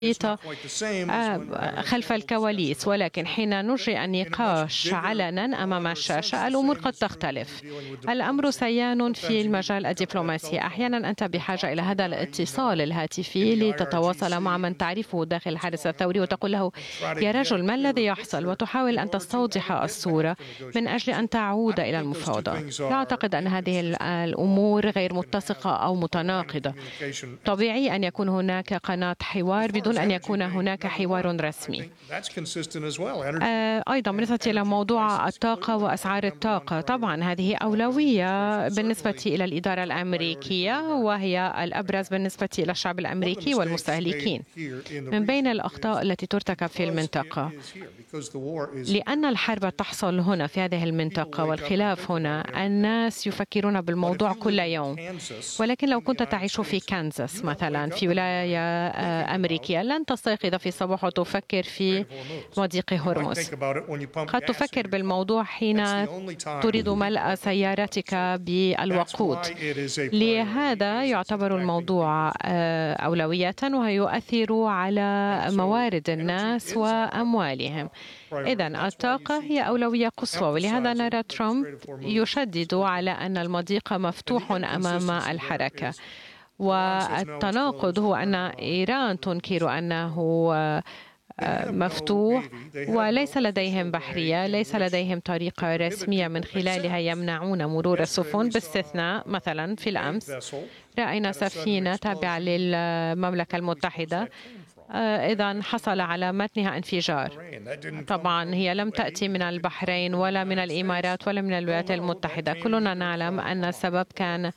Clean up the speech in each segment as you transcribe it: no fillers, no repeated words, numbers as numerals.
خلف الكواليس، ولكن حين نجري النقاش علنا أمام الشاشة الأمور قد تختلف. الأمر سيان في المجال الدبلوماسي. أحيانا أنت بحاجة إلى هذا الاتصال الهاتفي لتتواصل مع من تعرفه داخل الحرس الثوري وتقول له يا رجل ما الذي يحصل، وتحاول أن تستوضح الصورة من أجل أن تعود إلى المفاوضات. لا أعتقد أن هذه الأمور غير متسقة أو متناقضة. طبيعي أن يكون هناك قناة حوار بدون أن يكون هناك حوار رسمي. أيضا بالنسبة إلى موضوع الطاقة وأسعار الطاقة، طبعا هذه أولوية بالنسبة إلى الإدارة الأمريكية، وهي الأبرز بالنسبة إلى الشعب الأمريكي والمستهلكين. من بين الأخطاء التي ترتكب في المنطقة، لأن الحرب تحصل هنا في هذه المنطقة والخلاف هنا، الناس يفكرون بالموضوع كل يوم. ولكن لو كنت تعيش في كنزاس مثلا في ولاية أمريكية لن تستيقظ في الصباح وتفكر في مضيق هرمز. قد تفكر بالموضوع حين تريد ملء سيارتك بالوقود. لهذا يعتبر الموضوع أولوية ويؤثر على موارد الناس وأموالهم. إذن الطاقة هي أولوية قصوى، ولهذا نرى ترامب يشدد على أن المضيق مفتوح أمام الحركة. والتناقض هو أن إيران تنكر أنه مفتوح وليس لديهم بحرية، ليس لديهم طريقة رسمية من خلالها يمنعون مرور السفن، باستثناء مثلا في الأمس رأينا سفينة تابعة للمملكة المتحدة إذا حصل على متنها انفجار. طبعا هي لم تأتي من البحرين ولا من الإمارات ولا من الولايات المتحدة. كلنا نعلم أن السبب كان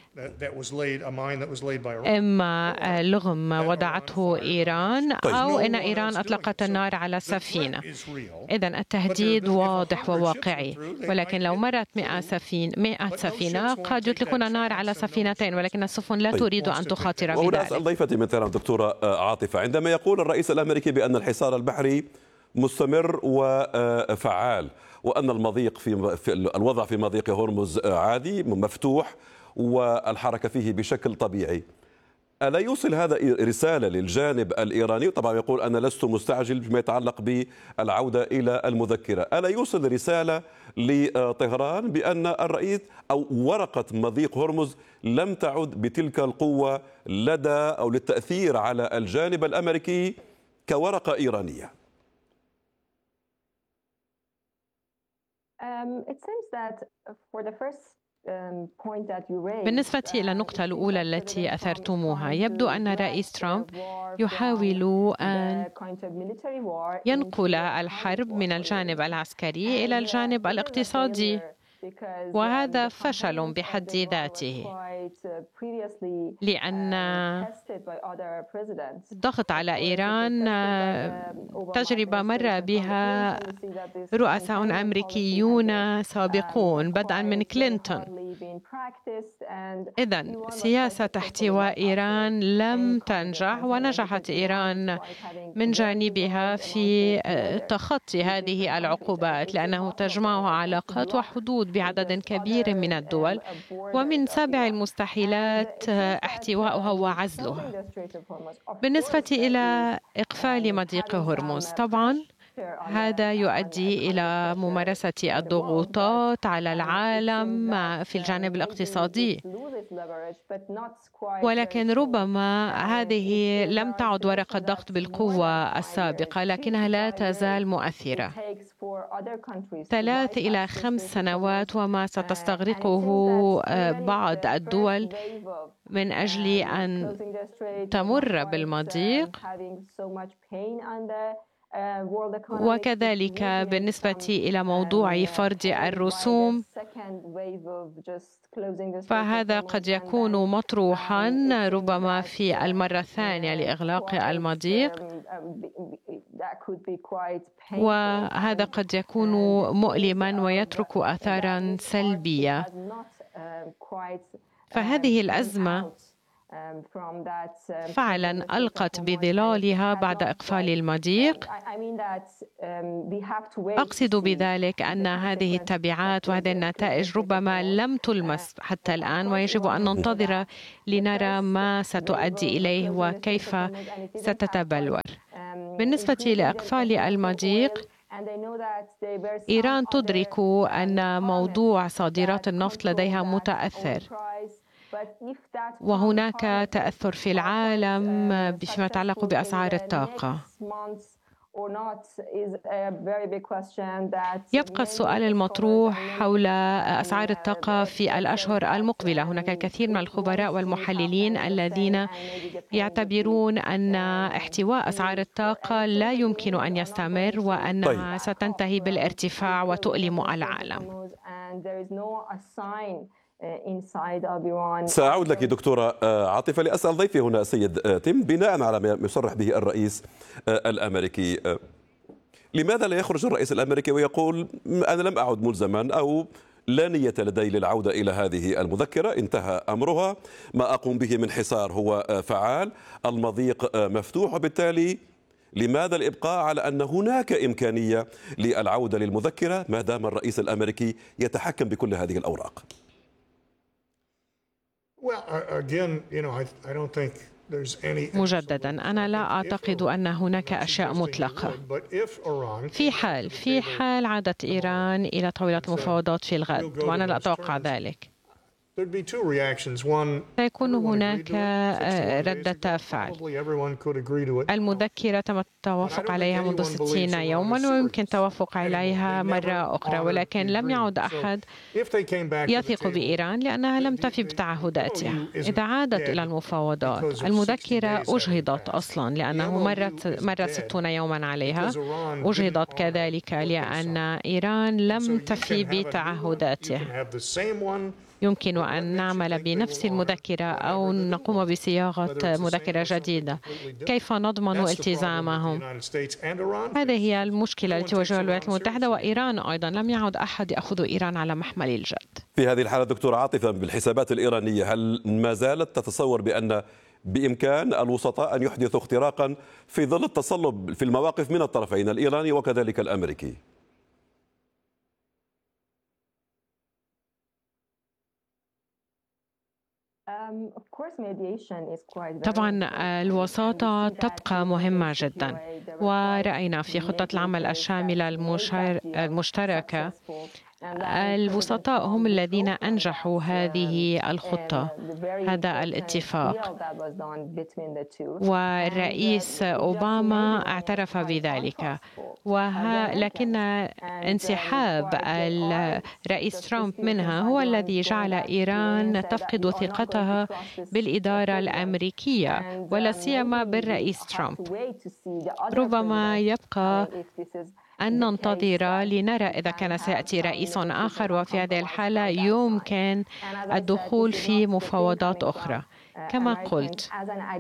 إما لغم وضعته إيران أو أن إيران أطلقت النار على السفينة. إذن التهديد واضح وواقعي، ولكن لو مرت 100 سفينة قد يطلقون النار على سفينتين، ولكن السفن لا تريد أن تخاطر بذلك. وهنا أسأل ضيفتي من طهران دكتورة عاطفة، عندما يقول الرئيس الأمريكي بأن الحصار البحري مستمر وفعال وأن المضيق في الوضع في مضيق هرمز عادي مفتوح والحركة فيه بشكل طبيعي، ألا يوصل هذا رسالة للجانب الإيراني؟ طبعا يقول أنا لست مستعجل فيما يتعلق بالعودة إلى المذكرة. ألا يوصل رسالة لطهران بأن الرئيس أو ورقة مضيق هرمز لم تعد بتلك القوة لدى أو للتأثير على الجانب الأمريكي كورقة إيرانية؟ بالنسبة إلى النقطة الأولى التي أثرتموها، يبدو أن الرئيس ترامب يحاول أن ينقل الحرب من الجانب العسكري إلى الجانب الاقتصادي، وهذا فشل بحد ذاته، لأن الضغط على إيران تجربة مر بها رؤساء أمريكيون سابقون بدءا من كلينتون. إذن سياسة احتواء إيران لم تنجح، ونجحت إيران من جانبها في تخطي هذه العقوبات، لأنه تجمعها علاقات وحدود بعدد كبير من الدول، ومن سابع المستحيلات احتواؤها وعزلها. بالنسبة إلى إقفال مضيق هرمز، طبعا هذا يؤدي إلى ممارسة الضغوطات على العالم في الجانب الاقتصادي، ولكن ربما هذه لم تعد ورقة ضغط بالقوة السابقة، لكنها لا تزال مؤثرة. 3 إلى 5 سنوات وما ستستغرقه بعض الدول من أجل أن تمر بالمضيق، وكذلك بالنسبة إلى موضوع فرض الرسوم، فهذا قد يكون مطروحا ربما في المرة الثانية لإغلاق المضيق، وهذا قد يكون مؤلما ويترك آثارا سلبية. فهذه الأزمة فعلا ألقت بظلالها بعد إقفال المضيق. أقصد بذلك أن هذه التبعات وهذه النتائج ربما لم تلمس حتى الآن، ويجب أن ننتظر لنرى ما ستؤدي إليه وكيف ستتبلور. بالنسبة لإقفال المضيق، إيران تدرك أن موضوع صادرات النفط لديها متأثر، وهناك تأثر في العالم فيما يتعلق بأسعار الطاقة. يبقى السؤال المطروح حول أسعار الطاقة في الأشهر المقبلة. هناك الكثير من الخبراء والمحللين الذين يعتبرون أن احتواء أسعار الطاقة لا يمكن أن يستمر، وأنها ستنتهي بالارتفاع وتؤلم العالم. سأعود لك دكتورة عاطفة لأسأل ضيفي هنا السيد تيم، بناء على ما يصرح به الرئيس الأمريكي، لماذا لا يخرج الرئيس الأمريكي ويقول أنا لم أعد ملزما أو لا نية لدي للعودة إلى هذه المذكرة، انتهى أمرها، ما أقوم به من حصار هو فعال، المضيق مفتوح، وبالتالي لماذا الإبقاء على أن هناك إمكانية للعودة للمذكرة ما دام الرئيس الأمريكي يتحكم بكل هذه الأوراق؟ مجددا، أنا لا أعتقد أن هناك أشياء مطلقة. في حال عادت إيران إلى طاولة المفاوضات في الغد، وأنا لا أتوقع ذلك، سيكون هناك ردة فعل. المذكرة تم التوافق عليها منذ 60 يوما، ويمكن التوافق عليها مرة أخرى، ولكن لم يعد أحد يثق بإيران لأنها لم تفي بتعهداتها. إذا عادت إلى المفاوضات، المذكرة أجهضت أصلا لأنه مرت 60 يوما عليها، أجهضت كذلك لأن إيران لم تفي بتعهداتها. يمكن أن نعمل بنفس المذكرة أو نقوم بصياغة مذكرة جديدة. كيف نضمن التزامهم؟ هذه هي المشكلة التي تواجهها الولايات المتحدة وإيران أيضا. لم يعد أحد يأخذ إيران على محمل الجد. في هذه الحالة دكتورة عاطفة، بالحسابات الإيرانية هل ما زالت تتصور بأن بإمكان الوسطاء أن يحدثوا اختراقا في ظل التصلب في المواقف من الطرفين الإيراني وكذلك الأمريكي؟ طبعا الوساطة تبقى مهمة جدا، ورأينا في خطة العمل الشاملة المشتركة الوسطاء هم الذين أنجحوا هذه الخطة، هذا الاتفاق، والرئيس أوباما اعترف بذلك. لكن انسحاب الرئيس ترامب منها هو الذي جعل إيران تفقد ثقتها بالإدارة الأمريكية ولا سيما بالرئيس ترامب. ربما يبقى أن ننتظر لنرى إذا كان سيأتي رئيس آخر، وفي هذه الحالة يمكن الدخول في مفاوضات أخرى. كما قلت،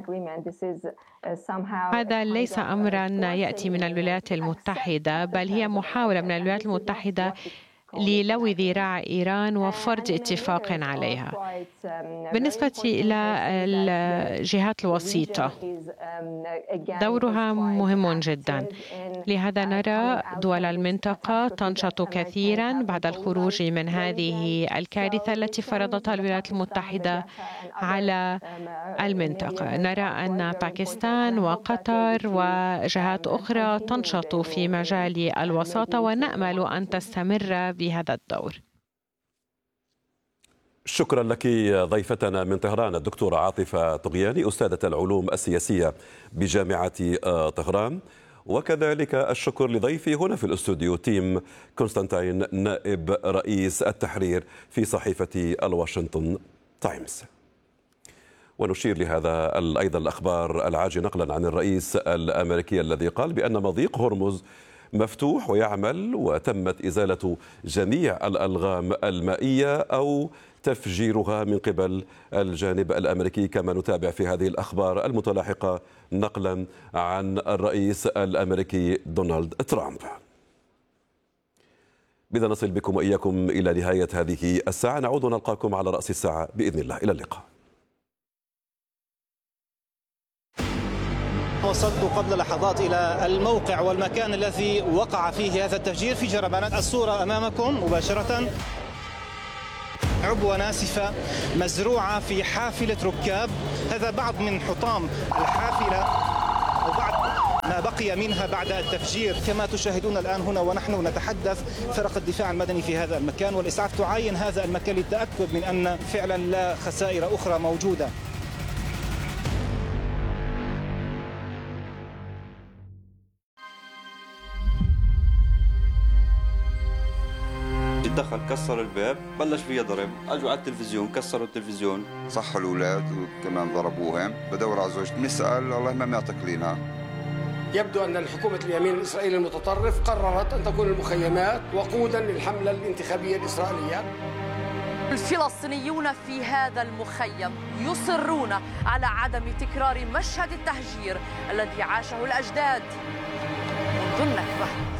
هذا ليس أمرا يأتي من الولايات المتحدة، بل هي محاولة من الولايات المتحدة للو ذراع إيران وفرض اتفاق عليها. بالنسبة إلى الجهات الوسيطة، دورها مهم جدا. لهذا نرى دول المنطقة تنشط كثيرا بعد الخروج من هذه الكارثة التي فرضتها الولايات المتحدة على المنطقة. نرى أن باكستان وقطر وجهات أخرى تنشط في مجال الوساطة، ونأمل أن تستمر بهذا الدور. شكرا لك ضيفتنا من طهران الدكتورة عاطفة طغياني، أستاذة العلوم السياسية بجامعة طهران، وكذلك الشكر لضيفي هنا في الاستوديو تيم كونستانتين، نائب رئيس التحرير في صحيفة الواشنطن تايمز. ونشير لهذا أيضا الأخبار العاجلة نقلا عن الرئيس الأمريكي الذي قال بأن مضيق هرمز مفتوح ويعمل، وتمت إزالة جميع الألغام المائية أو تفجيرها من قبل الجانب الأمريكي، كما نتابع في هذه الأخبار المتلاحقة نقلا عن الرئيس الأمريكي دونالد ترامب. بذا نصل بكم وإياكم إلى نهاية هذه الساعة، نعود ونلقاكم على رأس الساعة بإذن الله. إلى اللقاء. وصلت قبل لحظات إلى الموقع والمكان الذي وقع فيه هذا التفجير في جربانات. الصورة أمامكم مباشرة، عبوة ناسفة مزروعة في حافلة ركاب. هذا بعض من حطام الحافلة وبعض ما بقي منها بعد التفجير. كما تشاهدون الآن هنا ونحن نتحدث، فرق الدفاع المدني في هذا المكان والإسعاف تعاين هذا المكان للتأكد من أن فعلا لا خسائر أخرى موجودة. دخل كسر الباب، بلش فيها ضرب، اجوا على التلفزيون كسروا التلفزيون، صحوا الاولاد وكمان ضربوهم. بدور على زوجتي، نسال الله ما معطيك لنا. يبدو ان حكومه اليمين الاسرائيلي المتطرف قررت ان تكون المخيمات وقودا للحمله الانتخابيه الاسرائيليه. الفلسطينيون في هذا المخيم يصرون على عدم تكرار مشهد التهجير الذي عاشه الأجداد منذ النكبة.